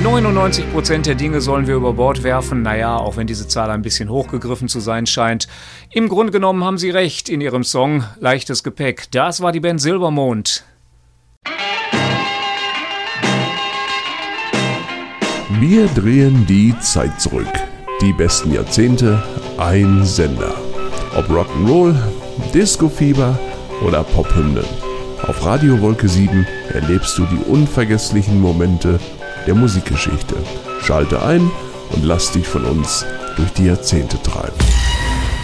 99% der Dinge sollen wir über Bord werfen. Naja, auch wenn diese Zahl ein bisschen hochgegriffen zu sein scheint. Im Grunde genommen haben sie recht in ihrem Song Leichtes Gepäck. Das war die Band Silbermond. Wir drehen die Zeit zurück. Die besten Jahrzehnte, ein Sender. Ob Rock'n'Roll, Disco-Fieber oder Pophymnen. Auf Radio Wolke 7 erlebst du die unvergesslichen Momente der Musikgeschichte. Schalte ein und lass dich von uns durch die Jahrzehnte treiben.